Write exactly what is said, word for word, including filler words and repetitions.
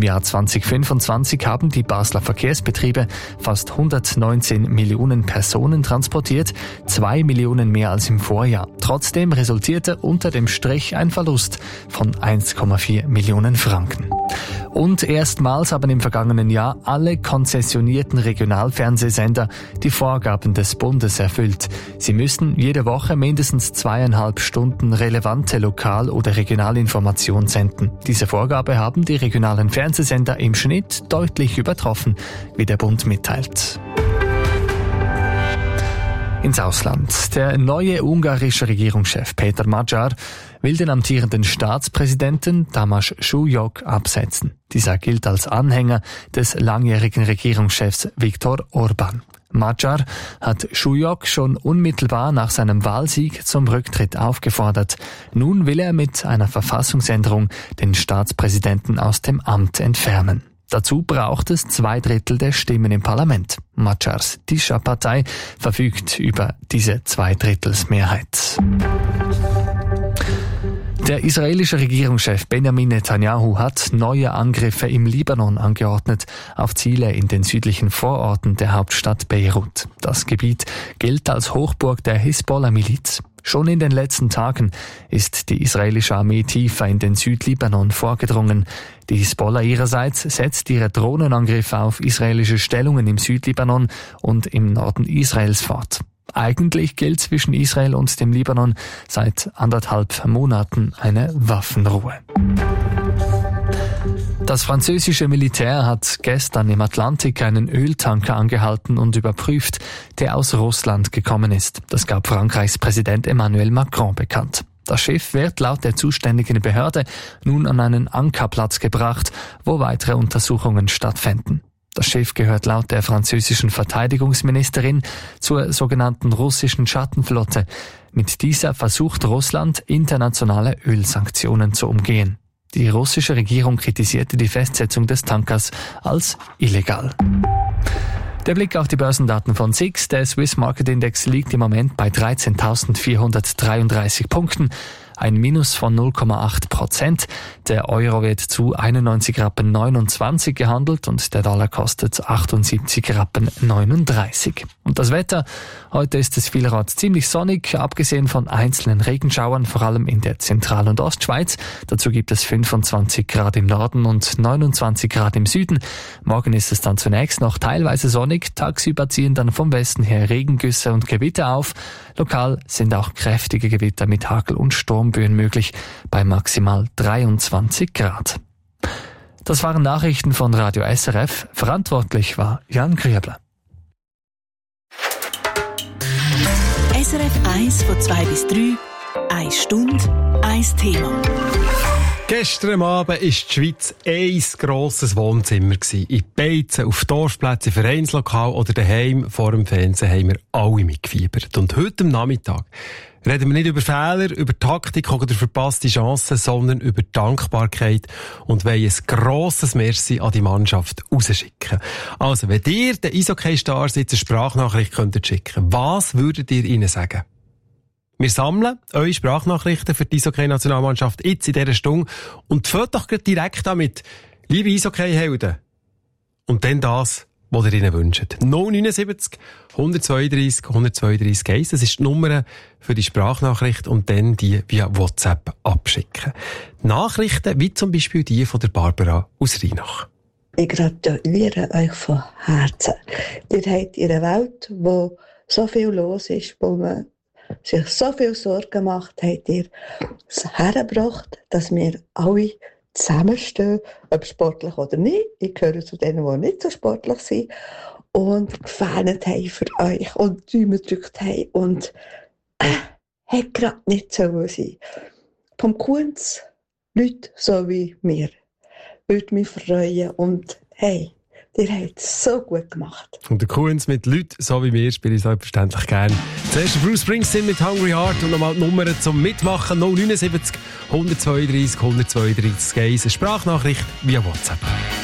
Im Jahr zwanzig fünfundzwanzig haben die Basler Verkehrsbetriebe fast hundertneunzehn Millionen Personen transportiert, zwei Millionen mehr als im Vorjahr. Trotzdem resultierte unter dem Strich ein Verlust von eins Komma vier Millionen Franken. Und erstmals haben im vergangenen Jahr alle konzessionierten Regionalfernsehsender die Vorgaben des Bundes erfüllt. Sie müssen jede Woche mindestens zweieinhalb Stunden relevante Lokal- oder Regionalinformation senden. Diese Vorgabe haben die regionalen Fernsehsender im Schnitt deutlich übertroffen, wie der Bund mitteilt. Ins Ausland. Der neue ungarische Regierungschef Péter Magyar will den amtierenden Staatspräsidenten Tamás Súlyog absetzen. Dieser gilt als Anhänger des langjährigen Regierungschefs Viktor Orbán. Magyar hat Súlyog schon unmittelbar nach seinem Wahlsieg zum Rücktritt aufgefordert. Nun will er mit einer Verfassungsänderung den Staatspräsidenten aus dem Amt entfernen. Dazu braucht es zwei Drittel der Stimmen im Parlament. Magyars Tisza-Partei verfügt über diese Zweidrittelsmehrheit. Der israelische Regierungschef Benjamin Netanyahu hat neue Angriffe im Libanon angeordnet auf Ziele in den südlichen Vororten der Hauptstadt Beirut. Das Gebiet gilt als Hochburg der Hisbollah-Miliz. Schon in den letzten Tagen ist die israelische Armee tiefer in den Südlibanon vorgedrungen. Die Hisbollah ihrerseits setzt ihre Drohnenangriffe auf israelische Stellungen im Südlibanon und im Norden Israels fort. Eigentlich gilt zwischen Israel und dem Libanon seit anderthalb Monaten eine Waffenruhe. Das französische Militär hat gestern im Atlantik einen Öltanker angehalten und überprüft, der aus Russland gekommen ist. Das gab Frankreichs Präsident Emmanuel Macron bekannt. Das Schiff wird laut der zuständigen Behörde nun an einen Ankerplatz gebracht, wo weitere Untersuchungen stattfinden. Das Schiff gehört laut der französischen Verteidigungsministerin zur sogenannten russischen Schattenflotte. Mit dieser versucht Russland, internationale Ölsanktionen zu umgehen. Die russische Regierung kritisierte die Festsetzung des Tankers als illegal. Der Blick auf die Börsendaten von S I X. Der Swiss Market Index liegt im Moment bei dreizehntausendvierhundertdreiunddreißig Punkten. Ein Minus von null Komma acht Prozent. Der Euro wird zu einundneunzig Rappen neunundzwanzig gehandelt und der Dollar kostet achtundsiebzig Rappen neununddreißig. Und das Wetter? Heute ist es vielerorts ziemlich sonnig, abgesehen von einzelnen Regenschauern, vor allem in der Zentral- und Ostschweiz. Dazu gibt es fünfundzwanzig Grad im Norden und neunundzwanzig Grad im Süden. Morgen ist es dann zunächst noch teilweise sonnig. Tagsüber ziehen dann vom Westen her Regengüsse und Gewitter auf. Lokal sind auch kräftige Gewitter mit Hagel und Sturmböen möglich bei maximal dreiundzwanzig Grad. Das waren Nachrichten von Radio S R F. Verantwortlich war Jan Griebler. S R F eins von zwei bis drei, eine Stunde, ein Thema. Gestern Abend war die Schweiz ein grosses Wohnzimmer. In Beizen, auf Dorfplätzen, im Vereinslokal oder daheim vor dem Fernsehen haben wir alle mitgefiebert. Und heute am Nachmittag reden wir nicht über Fehler, über Taktik oder verpasste Chancen, sondern über Dankbarkeit und wollen ein grosses Merci an die Mannschaft rausschicken. Also, wenn ihr den Eishockey-Stars jetzt eine Sprachnachricht könntet schicken, was würdet ihr ihnen sagen? Wir sammeln eure Sprachnachrichten für die Eishockey-Nationalmannschaft jetzt in dieser Stunde und fällt doch direkt damit, liebe Eishockey-Helden. Und dann das, was ihr ihnen wünscht. null neunundsiebzig, hundertzweiunddreissig, hundertzweiunddreissig eins. Das ist die Nummer für die Sprachnachricht und dann die via WhatsApp abschicken. Nachrichten wie zum Beispiel die von der Barbara aus Rheinach. Ich gratuliere euch von Herzen. Ihr habt in einer Welt, wo so viel los ist, wo man sich so viel Sorgen macht, habt ihr es hergebracht, dass wir alle zusammenstehen, ob sportlich oder nicht. Ich gehöre zu denen, die nicht so sportlich sind. Und gefähnet haben für euch und Däumen gedrückt haben. Und äh, hätte gerade nicht so sein. Vom Kunz, Leute so wie mir, würde mich freuen. Und hey, ihr habt es so gut gemacht. Und der Kunz mit Leuten so wie mir spiele ich selbstverständlich gerne. Zuerst Bruce Springsteen mit Hungry Heart und nochmal die Nummern zum Mitmachen. null neunundsiebzig, hundertzweiunddreissig, hundertzweiunddreissig eins. Eine Sprachnachricht via WhatsApp.